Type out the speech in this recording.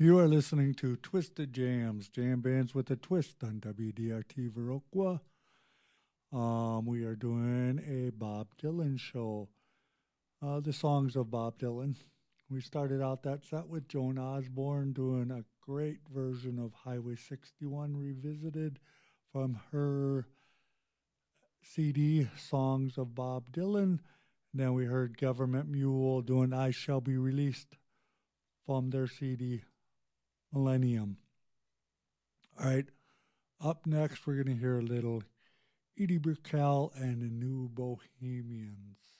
You are listening to Twisted Jams, jam bands with a twist on WDRT Viroqua. We are doing a Bob Dylan show. The songs of Bob Dylan. We started out that set with Joan Osborne doing a great version of Highway 61 Revisited from her CD, Songs of Bob Dylan. And then we heard Government Mule doing I Shall Be Released from their CD, Millennium. All right, up next, we're going to hear a little Edie Brickell and the New Bohemians.